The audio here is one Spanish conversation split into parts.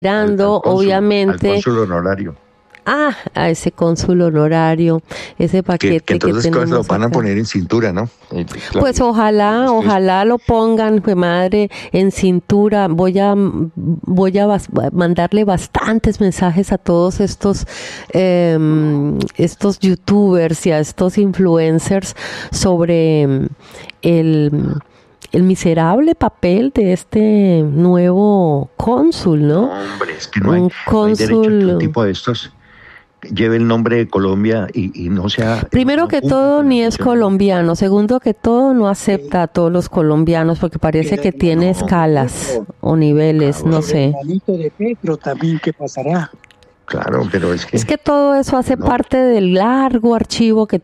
Al obviamente, cónsul honorario. a ese cónsul honorario, ese paquete Que que entonces lo tenemos van a acá. poner en cintura, ¿no? Claro, Pues ojalá, esto es- ojalá lo pongan, pues madre, en cintura. Mandarle bastantes mensajes a todos estos youtubers y a estos influencers sobre el, el miserable papel de este nuevo cónsul, No, ¿no? hombre, es que Un no hay derecho a que un cónsul. tipo de estos lleve el nombre de Colombia y Primero no que cumpla todo, con la ni es función del nombre. colombiano. Segundo que todo, no El, acepta a todos los colombianos porque parece el que tiene hermanito No, de escalas Petro, o niveles, no cabrón. el sé. hermanito de Petro también, ¿qué pasará? Claro, pero es Es que que todo eso hace no, parte del largo archivo que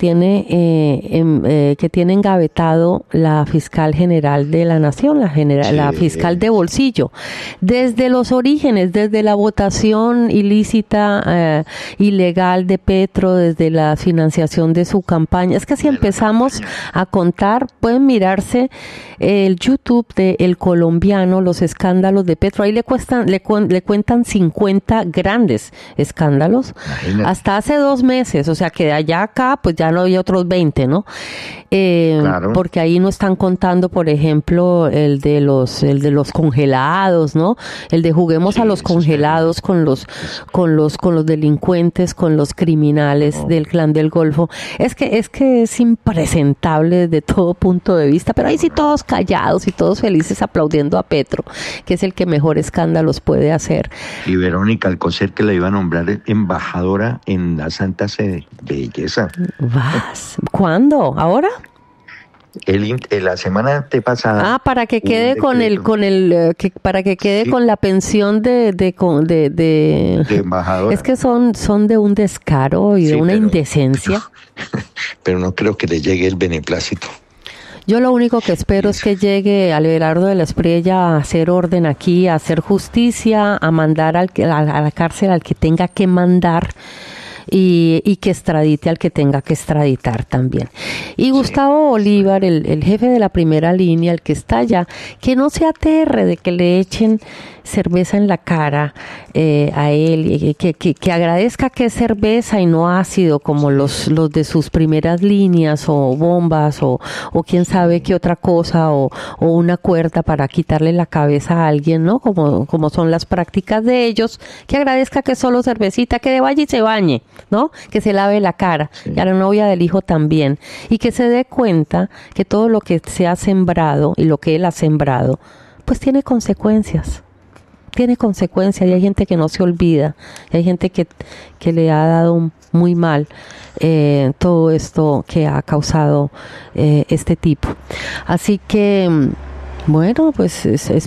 tiene engavetado la fiscal general de la nación, la fiscal de sí, bolsillo, desde los orígenes, desde la votación ilícita, ilegal de Petro, desde la financiación de su campaña. Es que si de la empezamos campaña. a contar, pueden mirarse el YouTube de El Colombiano, los escándalos de Petro. Ahí le cuentan 50 grandes escándalos Imagínate, hasta hace 2 meses, o sea que de allá a acá pues ya no hay otros 20, ¿no? claro. Porque ahí no están contando, por ejemplo, el de los congelados, ¿no? El de juguemos a Sí, los eso es terrible. congelados Es- con los delincuentes, con los criminales no, del clan del Golfo. Es impresentable desde todo punto de vista, pero ahí sí todos callados y todos felices aplaudiendo a Petro, que es el que mejor escándalos puede hacer. Y Verónica Alcocer que la iba a nombrar embajadora en la Santa Sede. Belleza. ¿Cuándo? ¿Ahora? La semana antepasada Para que hubo un quede decreto para que quede sí, con la pensión de es embajadora. que son de un descaro y de Sí, una pero, indecencia. pero no creo que le llegue el beneplácito. Yo lo único que espero Y es eso, que llegue Abelardo de la Espriella a hacer orden aquí, a hacer justicia, a mandar a la cárcel al que tenga que mandar y que extradite al que tenga que extraditar también. Y sí, Gustavo Bolívar, el jefe de la primera línea, el que está allá, que no se aterre de que le echen cerveza en la cara a él, y que agradezca que es cerveza y no ácido como los de sus primeras líneas o bombas o quién sabe qué otra cosa o una cuerda para quitarle la cabeza a alguien, ¿no? Como son las prácticas de ellos, que agradezca que es solo cervecita, que vaya y se bañe, ¿no? Que se lave la cara, sí, y a la novia del hijo también, y que se dé cuenta que todo lo que se ha sembrado y lo que él ha sembrado, pues tiene consecuencias. Tiene consecuencias y hay gente que no se olvida, y hay gente que le ha dado muy mal todo esto que ha causado este tipo. Así que, bueno, pues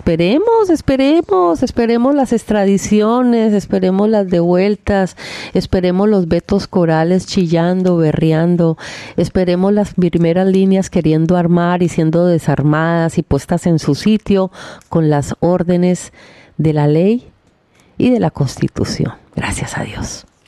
esperemos las extradiciones, esperemos las devueltas, esperemos los Betos Corales chillando, berreando, esperemos las primeras líneas queriendo armar y siendo desarmadas y puestas en su sitio con las órdenes de la ley y de la Constitución. Gracias a Dios.